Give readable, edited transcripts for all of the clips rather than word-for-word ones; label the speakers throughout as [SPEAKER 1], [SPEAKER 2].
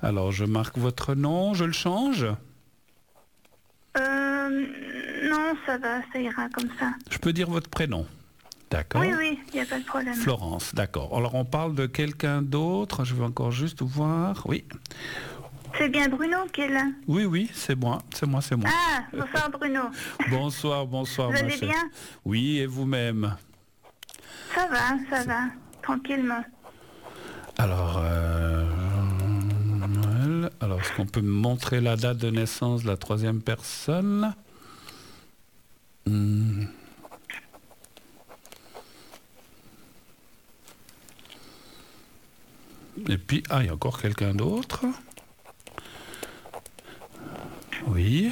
[SPEAKER 1] Alors, je marque votre nom, je le change?
[SPEAKER 2] Non, ça va, ça ira comme ça.
[SPEAKER 1] Je peux dire votre prénom? D'accord.
[SPEAKER 2] Oui, il n'y a pas de problème.
[SPEAKER 1] Florence, d'accord. Alors, on parle de quelqu'un d'autre. Je vais encore juste voir. Oui.
[SPEAKER 2] C'est bien Bruno qui est là.
[SPEAKER 1] Oui, c'est moi.
[SPEAKER 2] Ah, bonsoir Bruno.
[SPEAKER 1] Bonsoir,
[SPEAKER 2] Vous
[SPEAKER 1] ma
[SPEAKER 2] allez
[SPEAKER 1] chère.
[SPEAKER 2] bien?
[SPEAKER 1] Oui, et vous-même?
[SPEAKER 2] Ça va, tranquillement.
[SPEAKER 1] Alors, Noël. Alors, est-ce qu'on peut me montrer la date de naissance de la troisième personne? Et puis, il y a encore quelqu'un d'autre. Oui.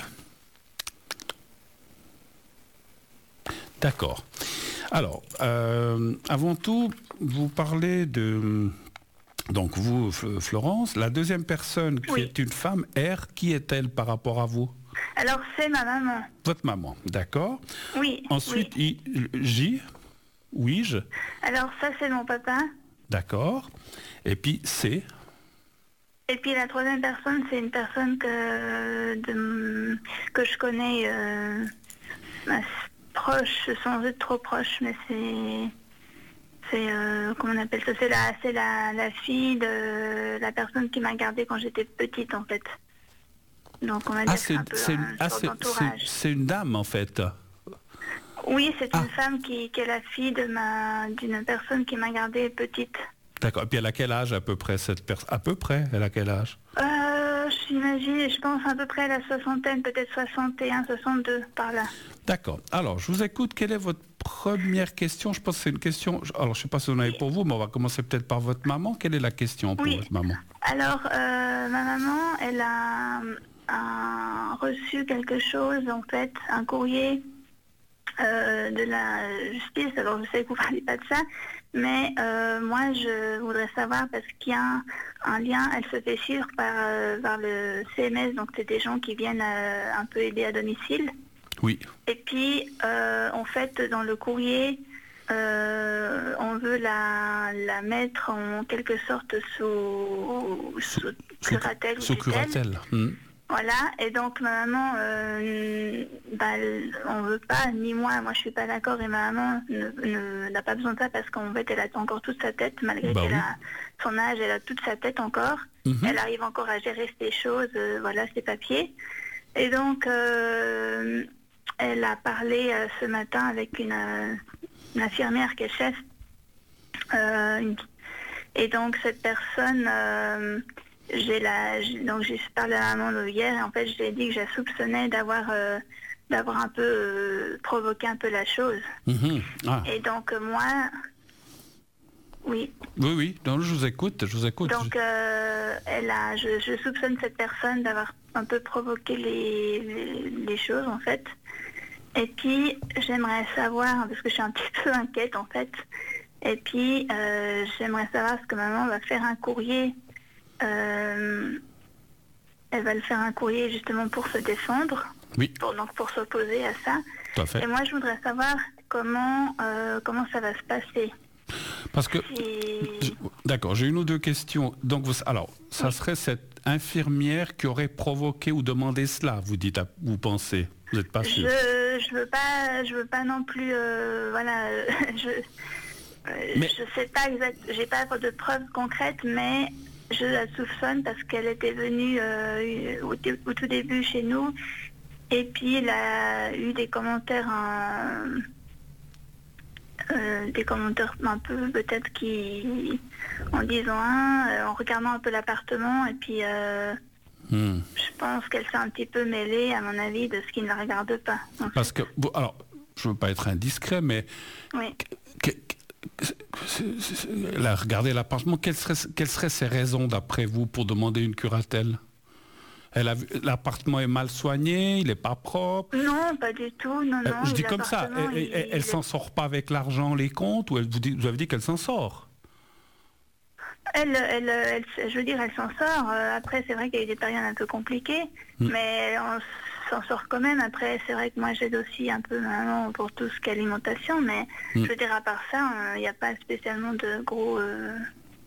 [SPEAKER 1] D'accord. Alors, avant tout, vous parlez de... Donc vous, Florence, la deuxième personne qui est une femme, R, qui est-elle par rapport à vous?
[SPEAKER 2] Alors, c'est ma maman.
[SPEAKER 1] Votre maman, d'accord.
[SPEAKER 2] Oui.
[SPEAKER 1] Ensuite, J, oui-je.
[SPEAKER 2] Alors, ça, c'est mon papa.
[SPEAKER 1] D'accord. Et puis C.
[SPEAKER 2] Et puis la troisième personne, c'est une personne que je connais proche, sans être trop proche, mais comment on appelle ça, c'est la fille de la personne qui m'a gardée quand j'étais petite, en fait. Donc on va dire c'est un peu d'entourage.
[SPEAKER 1] C'est une dame, en fait.
[SPEAKER 2] Oui, c'est une femme qui est la fille d'une personne qui m'a gardée petite.
[SPEAKER 1] D'accord. Et puis elle a quel âge à peu près, cette personne? À peu près, elle a quel âge?
[SPEAKER 2] J'imagine, je pense à peu près à la soixantaine, peut-être 61, 62, par là.
[SPEAKER 1] D'accord. Alors, je vous écoute. Quelle est votre première question? Je pense que c'est une question... Alors, je ne sais pas si vous en avez pour vous, mais on va commencer peut-être par votre maman. Quelle est la question pour votre maman?
[SPEAKER 2] Alors, ma maman, elle a reçu quelque chose, en fait, un courrier de la justice. Alors, je sais que vous ne parlez pas de ça, mais moi, je voudrais savoir, parce qu'il y a un lien, elle se fait suivre par le CMS, donc c'est des gens qui viennent un peu aider à domicile.
[SPEAKER 1] Oui.
[SPEAKER 2] Et puis, en fait, dans le courrier, on veut la mettre en quelque sorte sous curatelle.
[SPEAKER 1] Sous curatelle.
[SPEAKER 2] Voilà, et donc ma maman, on veut pas, ni moi je suis pas d'accord, et ma maman n'a pas besoin de ça parce qu'en fait elle a encore toute sa tête, malgré qu'elle a son âge, elle a toute sa tête encore. Elle arrive encore à gérer ces choses, voilà, ses papiers. Et donc elle a parlé ce matin avec une infirmière qui est chef, et donc cette personne... donc j'ai parlé à la maman hier, et en fait je lui ai dit que je soupçonnais d'avoir un peu provoqué un peu la chose. Et donc moi, oui.
[SPEAKER 1] Oui, donc je vous écoute.
[SPEAKER 2] Donc je soupçonne cette personne d'avoir un peu provoqué les choses, en fait. Et puis j'aimerais savoir, parce que je suis un petit peu inquiète, en fait, et puis j'aimerais savoir ce que maman va faire un courrier. Elle va le faire un courrier justement pour se défendre, pour s'opposer à ça.
[SPEAKER 1] Tout à fait.
[SPEAKER 2] Et moi je voudrais savoir comment ça va se passer.
[SPEAKER 1] Parce que, d'accord, j'ai une ou deux questions. Donc, ça serait cette infirmière qui aurait provoqué ou demandé cela, vous pensez? Vous n'êtes pas sûr?
[SPEAKER 2] Je veux pas non plus, voilà, je sais pas j'ai pas de preuves concrètes, mais je la soupçonne parce qu'elle était venue au tout début chez nous, et puis elle a eu des commentaires un peu peut-être en disant en regardant un peu l'appartement, et puis je pense qu'elle s'est un petit peu mêlée, à mon avis, de ce qui ne la regarde pas.
[SPEAKER 1] Parce que, alors, je ne veux pas être indiscret, mais elle a regardé l'appartement. Quelles seraient ses raisons, d'après vous, pour demander une curatelle? L'appartement est mal soigné, il n'est pas propre?
[SPEAKER 2] Non, pas du tout. Non.
[SPEAKER 1] Je dis comme ça. Elle s'en sort pas avec l'argent, les comptes, ou vous avez dit qu'elle s'en sort?
[SPEAKER 2] Je veux dire, elle s'en sort. Après, c'est vrai qu'il y a eu des périodes un peu compliquées, mais on s'en sort quand même. Après, c'est vrai que moi, j'aide aussi un peu maman pour tout ce qui est alimentation, mais je veux dire, à part ça, il n'y a pas spécialement de gros